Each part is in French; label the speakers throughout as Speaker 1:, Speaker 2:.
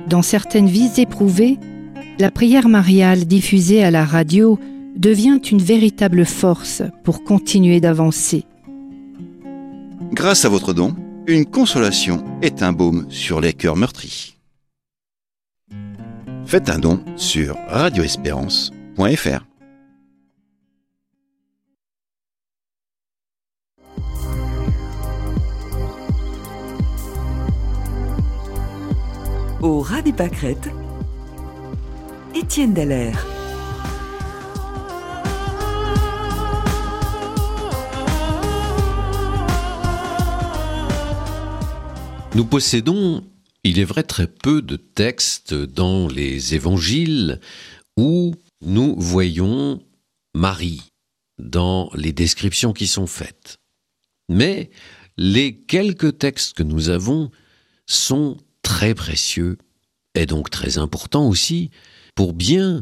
Speaker 1: Dans certaines vies éprouvées, la prière mariale diffusée à la radio devient une véritable force pour continuer d'avancer.
Speaker 2: Grâce à votre don, une consolation est un baume sur les cœurs meurtris. Faites un don sur radioespérance.fr.
Speaker 3: Au ras des pâquerettes, Étienne Dallaire.
Speaker 4: Nous possédons, il est vrai, très peu de textes dans les évangiles où nous voyons Marie dans les descriptions qui sont faites. Mais les quelques textes que nous avons sont très précieux et donc très importants aussi pour bien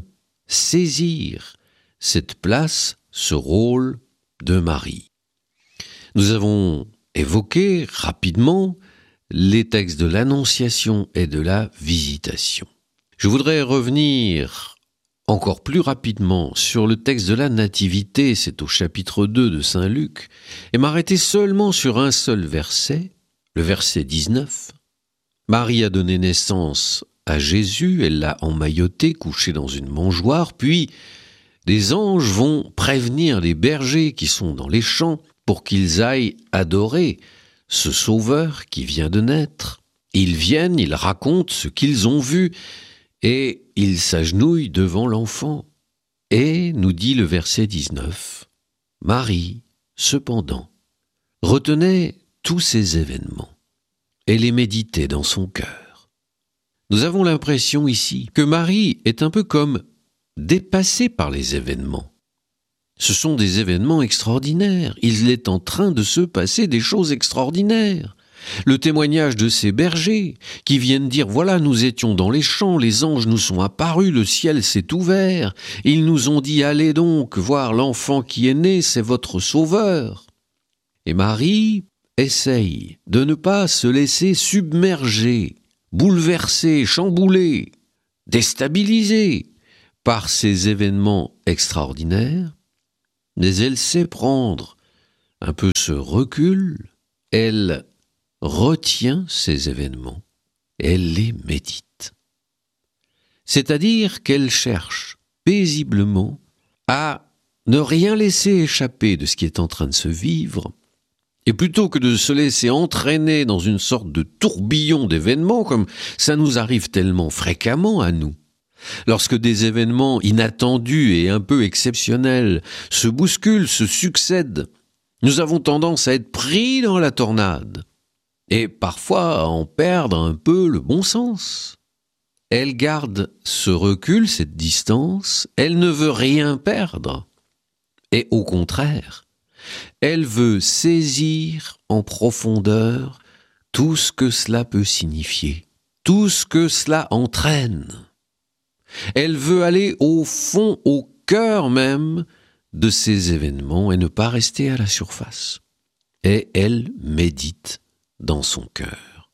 Speaker 4: saisir cette place, ce rôle de Marie. Nous avons évoqué rapidement les textes de l'Annonciation et de la Visitation. Je voudrais revenir encore plus rapidement sur le texte de la Nativité, c'est au chapitre 2 de Saint Luc, et m'arrêter seulement sur un seul verset, le verset 19. Marie a donné naissance à Jésus, elle l'a emmailloté, couché dans une mangeoire, puis les anges vont prévenir les bergers qui sont dans les champs pour qu'ils aillent adorer ce sauveur qui vient de naître. Ils viennent, ils racontent ce qu'ils ont vu et ils s'agenouillent devant l'enfant. Et, nous dit le verset 19, Marie, cependant, retenait tous ces événements et les méditait dans son cœur. Nous avons l'impression ici que Marie est un peu comme dépassée par les événements. Ce sont des événements extraordinaires. Il est en train de se passer des choses extraordinaires. Le témoignage de ces bergers qui viennent dire « Voilà, nous étions dans les champs, les anges nous sont apparus, le ciel s'est ouvert. Ils nous ont dit « Allez donc voir l'enfant qui est né, c'est votre sauveur. » Et Marie essaye de ne pas se laisser submerger, bouleverser, chambouler, déstabiliser par ces événements extraordinaires. Mais elle sait prendre un peu ce recul, elle retient ces événements, elle les médite. C'est-à-dire qu'elle cherche paisiblement à ne rien laisser échapper de ce qui est en train de se vivre, et plutôt que de se laisser entraîner dans une sorte de tourbillon d'événements, comme ça nous arrive tellement fréquemment à nous, lorsque des événements inattendus et un peu exceptionnels se bousculent, se succèdent, nous avons tendance à être pris dans la tornade et parfois à en perdre un peu le bon sens. Elle garde ce recul, cette distance, elle ne veut rien perdre et au contraire, elle veut saisir en profondeur tout ce que cela peut signifier, tout ce que cela entraîne. Elle veut aller au fond, au cœur même de ces événements et ne pas rester à la surface. Et elle médite dans son cœur.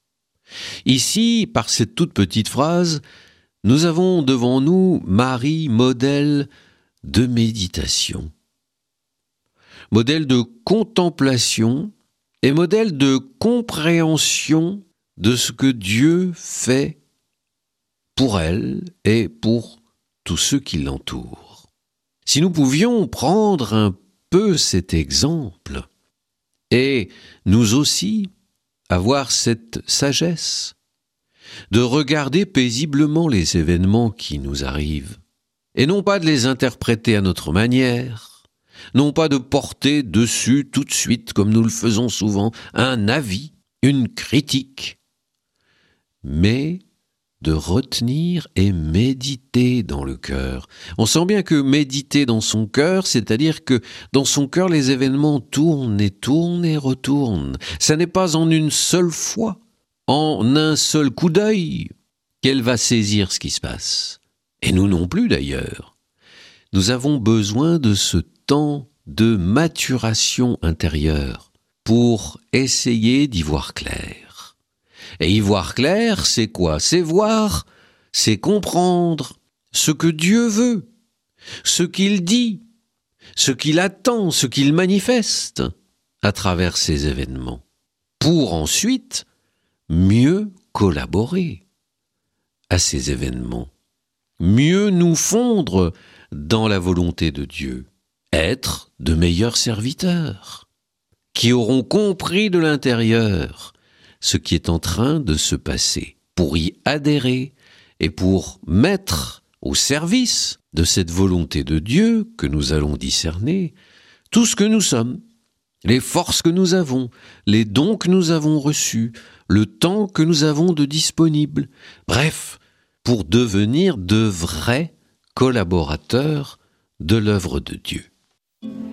Speaker 4: Ici, par cette toute petite phrase, nous avons devant nous Marie, modèle de méditation, modèle de contemplation et modèle de compréhension de ce que Dieu fait pour elle et pour tous ceux qui l'entourent. Si nous pouvions prendre un peu cet exemple et nous aussi avoir cette sagesse de regarder paisiblement les événements qui nous arrivent et non pas de les interpréter à notre manière, non pas de porter dessus tout de suite, comme nous le faisons souvent, un avis, une critique, mais de retenir et méditer dans le cœur. On sent bien que méditer dans son cœur, c'est-à-dire que dans son cœur, les événements tournent et tournent et retournent. Ça n'est pas en une seule fois, en un seul coup d'œil, qu'elle va saisir ce qui se passe. Et nous non plus d'ailleurs. Nous avons besoin de ce temps de maturation intérieure pour essayer d'y voir clair. Et y voir clair, c'est quoi ? C'est voir c'est comprendre ce que Dieu veut, ce qu'il dit, ce qu'il attend, ce qu'il manifeste à travers ces événements, pour ensuite mieux collaborer à ces événements, mieux nous fondre dans la volonté de Dieu, être de meilleurs serviteurs, qui auront compris de l'intérieur ce qui est en train de se passer, pour y adhérer et pour mettre au service de cette volonté de Dieu que nous allons discerner tout ce que nous sommes, les forces que nous avons, les dons que nous avons reçus, le temps que nous avons de disponible, bref, pour devenir de vrais collaborateurs de l'œuvre de Dieu.